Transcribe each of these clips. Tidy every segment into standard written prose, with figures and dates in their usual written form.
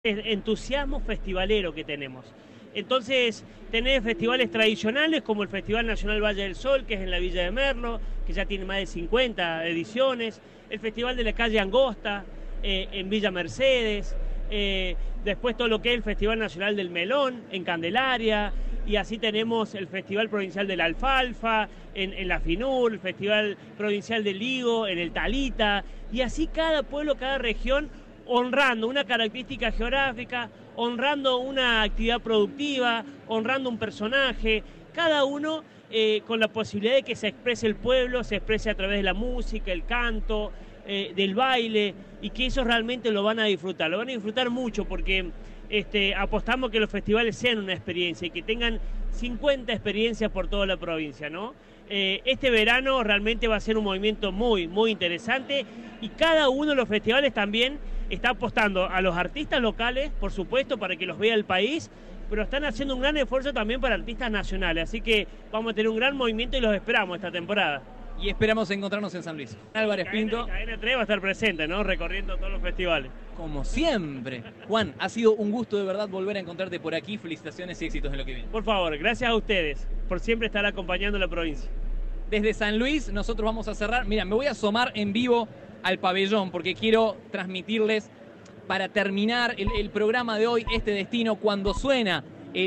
entusiasmo festivalero que tenemos. Entonces, tenés festivales tradicionales como el Festival Nacional Valle del Sol, que es en la Villa de Merlo, que ya tiene más de 50 ediciones, el Festival de la Calle Angosta, en Villa Mercedes, después todo lo que es el Festival Nacional del Melón, en Candelaria, y así tenemos el Festival Provincial de la Alfalfa, en la Finur, el Festival Provincial del Higo, en el Talita, y así cada pueblo, cada región, honrando una característica geográfica, honrando una actividad productiva, honrando un personaje, cada uno con la posibilidad de que se exprese el pueblo, se exprese a través de la música, el canto, del baile, y que eso realmente lo van a disfrutar mucho porque apostamos que los festivales sean una experiencia y que tengan 50 experiencias por toda la provincia, ¿no? Este verano realmente va a ser un movimiento muy, muy interesante y cada uno de los festivales también está apostando a los artistas locales, por supuesto, para que los vea el país, pero están haciendo un gran esfuerzo también para artistas nacionales, así que vamos a tener un gran movimiento y los esperamos esta temporada. Y esperamos encontrarnos en San Luis. Álvarez Pinto. Cadena 3 va a estar presente, ¿no? Recorriendo todos los festivales. Como siempre. Juan, ha sido un gusto de verdad volver a encontrarte por aquí. Felicitaciones y éxitos en lo que viene. Por favor, gracias a ustedes por siempre estar acompañando a la provincia. Desde San Luis nosotros vamos a cerrar. Mira, me voy a asomar en vivo al pabellón porque quiero transmitirles para terminar el programa de hoy este destino cuando suena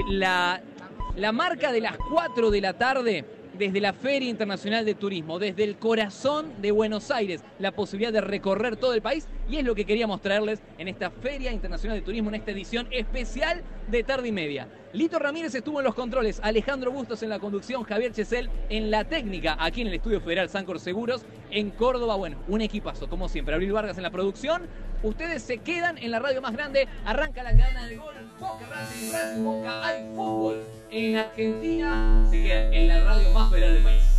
la marca de las 4 de la tarde desde la Feria Internacional de Turismo, desde el corazón de Buenos Aires, la posibilidad de recorrer todo el país y es lo que queríamos traerles en esta Feria Internacional de Turismo, en esta edición especial de Tarde y Media. Lito Ramírez estuvo en los controles, Alejandro Bustos en la conducción, Javier Chesel en la técnica, aquí en el Estudio Federal Sancor Seguros, en Córdoba, bueno, un equipazo, como siempre, Abril Vargas en la producción. Ustedes se quedan en la radio más grande, arranca la cadena de gol, Boca Racing, Boca, hay fútbol en Argentina, se quedan en la radio más federal del país.